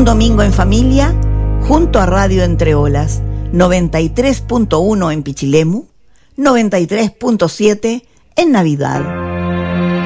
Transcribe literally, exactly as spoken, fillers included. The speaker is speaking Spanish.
Un domingo en familia, junto a Radio Entre Olas, noventa y tres punto uno en Pichilemu, noventa y tres punto siete en Navidad.